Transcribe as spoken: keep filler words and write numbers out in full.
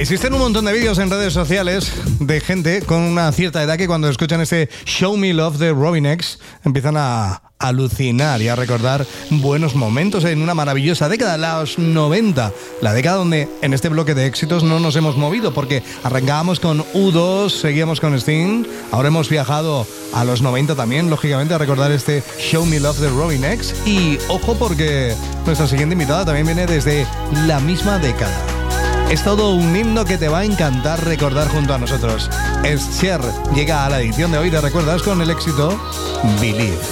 Existen un montón de vídeos en redes sociales de gente con una cierta edad que cuando escuchan este Show Me Love de Robin X empiezan a alucinar y a recordar buenos momentos en una maravillosa década, los noventa, la década donde en este bloque de éxitos no nos hemos movido porque arrancábamos con U dos, seguíamos con Sting, ahora hemos viajado a los noventa también, lógicamente, a recordar este Show Me Love de Robin X. Y ojo porque nuestra siguiente invitada también viene desde la misma década. Es todo un himno que te va a encantar recordar junto a nosotros. Es Cher, llega a la edición de hoy de Recuerdas con el éxito Believe.